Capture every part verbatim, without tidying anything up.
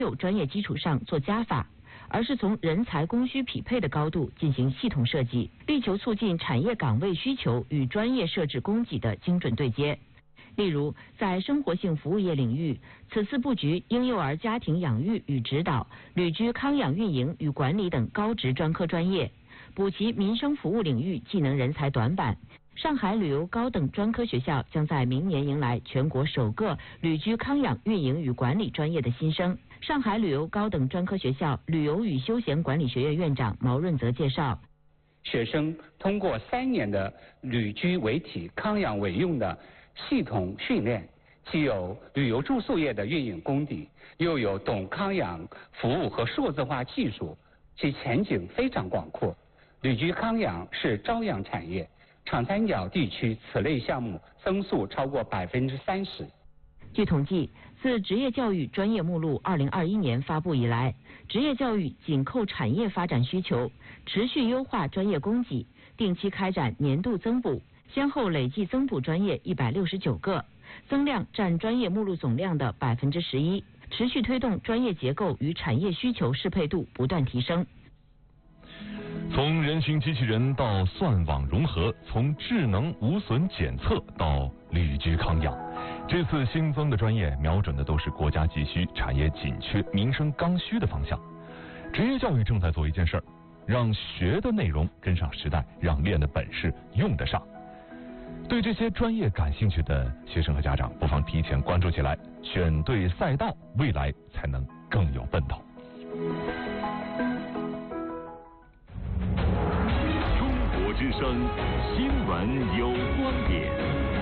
有专业基础上做加法，而是从人才供需匹配的高度进行系统设计，力求促进产业岗位需求与专业设置供给的精准对接。例如，在生活性服务业领域，此次布局婴幼儿家庭养育与指导、旅居康养运营与管理等高职专科专业，补齐民生服务领域技能人才短板。上海旅游高等专科学校将在明年迎来全国首个旅居康养运营与管理专业的新生。上海旅游高等专科学校旅游与休闲管理学院院长毛润泽介绍， 学生通过三年的旅居为体、康养为用的系统训练，既有旅游住宿业的运营功底，又有懂康养服务和数字化技术，其前景非常广阔。旅居康养是朝阳产业，长三角地区此类项目增速超过百分之三十。 据统计，自职业教育专业目录二零二一年发布以来，职业教育紧扣产业发展需求，持续优化专业供给，定期开展年度增补，先后累计增补专业一百六十九个，增量占专业目录总量的百分之十一，持续推动专业结构与产业需求适配度不断提升。 从人形机器人到算网融合，从智能无损检测到旅居康养，这次新增的专业瞄准的都是国家急需、产业紧缺、民生刚需的方向。职业教育正在做一件事儿，让学的内容跟上时代，让练的本事用得上。对这些专业感兴趣的学生和家长，不妨提前关注起来，选对赛道，未来才能更有奔头。 之声新闻有观点，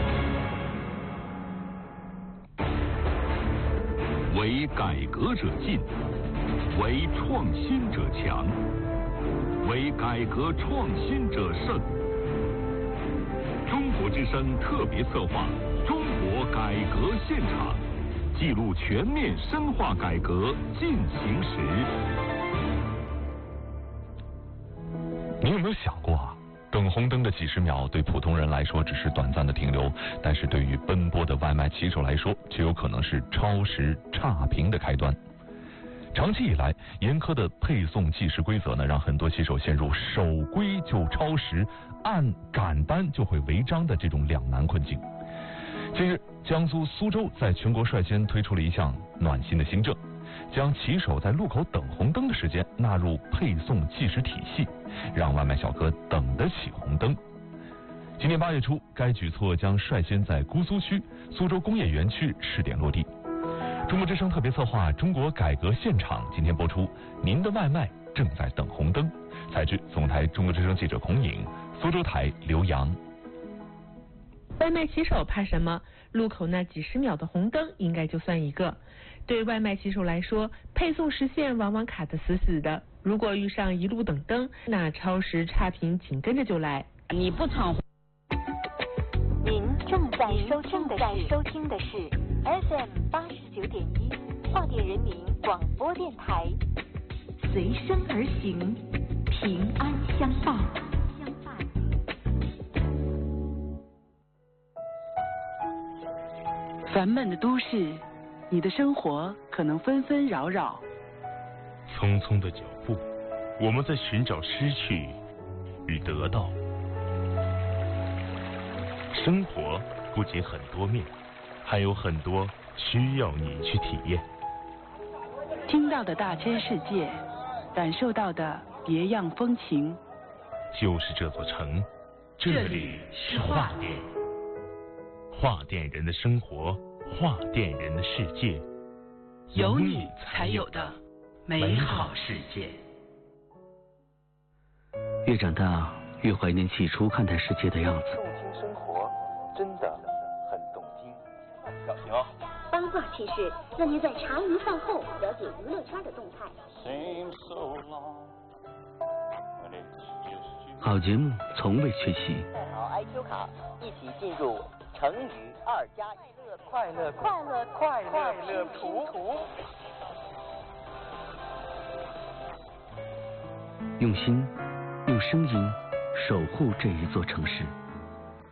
为改革者进，为创新者强，为改革创新者胜。中国之声特别策划《中国改革现场》，记录全面深化改革进行时。 你有没有想过啊？等红灯的几十秒对普通人来说只是短暂的停留，但是对于奔波的外卖骑手来说，却有可能是超时差评的开端。长期以来，严苛的配送计时规则呢，让很多骑手陷入守规就超时、按赶单就会违章的这种两难困境。近日，江苏苏州在全国率先推出了一项暖心的新政，将骑手在路口等红灯的时间纳入配送计时体系，让外卖小哥等得起红灯。今年八月初，该举措将率先在姑苏区苏州工业园区试点落地。中国之声特别策划《中国改革现场》今天播出，您的外卖正在等红灯。采制总台中国之声记者孔颖，苏州台刘洋。 外卖骑手怕什么？路口那几十秒的红灯应该就算一个。对外卖骑手来说，配送时限往往卡得死死的，如果遇上一路等灯，那超时差评紧跟着就来。 你不闯红。 您正在收听的是收听的是 F M 八十九点一华电人民广播电台，随声而行，平安相伴。 烦闷的都市，你的生活可能纷纷扰扰。 匆匆的脚步，我们在寻找失去与得到。生活不仅很多面，还有很多需要你去体验。 听到的大千世界，感受到的别样风情。 就是这座城，这里是华电。华电人的生活，华电人的世界， 有你才有的美好世界。 越长大，越怀念起初看待世界的样子。 动听生活，真的很动听。小心哦！ 八卦趣事，让您在茶余饭后了解娱乐圈的动态。 好节目从未缺席。 带好 I Q 卡，一起进入成语二加一乐快乐快乐快乐快乐图图。 用心，用声音守护这一座城市。